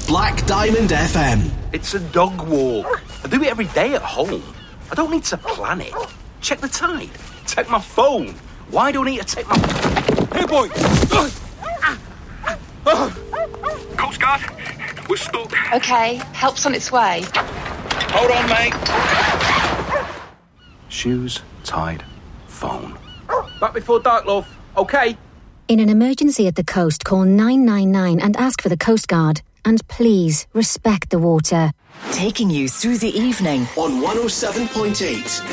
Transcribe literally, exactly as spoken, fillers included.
Black Diamond F M. It's a dog walk. I do it every day at home. I don't need to plan it. Check the tide. Take my phone. Why do I need to take my... Hey, boy! Coast Guard, we're stuck. OK, help's on its way. Hold on, mate. Shoes, tide, phone. Back before dark, love. OK? In an emergency at the coast, call nine nine nine and ask for the Coast Guard. And please, respect the water. Taking you through the evening. On one oh seven point eight